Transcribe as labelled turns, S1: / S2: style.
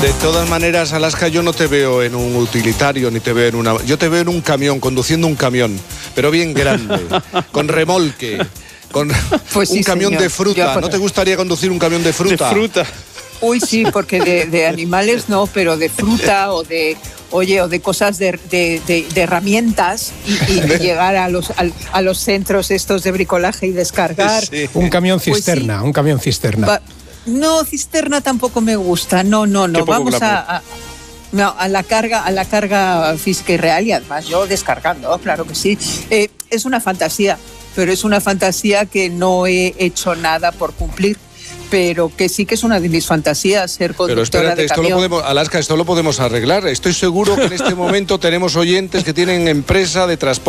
S1: De todas maneras, Alaska, yo no te veo en un utilitario, ni te veo en una... Yo te veo en un camión, conduciendo un camión, pero bien grande, con remolque, con
S2: Pues sí,
S1: un camión
S2: señor.
S1: de fruta. ¿No te gustaría conducir un camión de fruta?
S3: De fruta.
S2: Uy, sí, porque de animales no, pero de fruta o de cosas de herramientas y llegar a los centros estos de bricolaje y descargar.
S1: Sí.
S4: Un camión cisterna,
S2: Pues sí.
S4: un camión cisterna.
S2: No, cisterna tampoco me gusta. No.
S1: poco
S2: Vamos
S1: glamour.
S2: a la carga física y real, y además yo descargando, claro que sí. Es una fantasía, pero es una fantasía que no he hecho nada por cumplir. Pero que sí que es una de mis fantasías, ser
S1: Pero
S2: conductora
S1: espérate,
S2: de camión.
S1: Alaska, esto lo podemos arreglar. Estoy seguro que en este momento tenemos oyentes que tienen empresa de transporte.